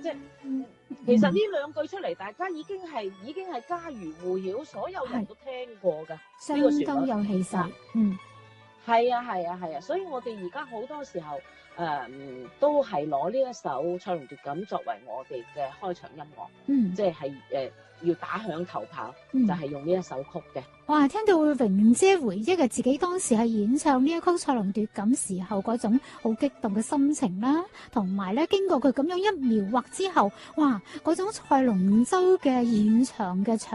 即係其實呢兩句出嚟，大家已經係家喻戶曉，所有人都聽過㗎。 相呢個旋律當有氣勢。 係啊，所以我哋而家好多時候都係攞呢一首《賽龍奪錦》作為我哋嘅開場音樂，即係要打響頭炮，就係用呢一首曲嘅。 哇！聽到榮姐回憶嘅自己當時係演唱呢一曲《賽龍奪錦》時候嗰種好激動嘅心情啦，同埋咧經過佢咁樣一描畫之後，哇！嗰種賽龍舟嘅現場嘅場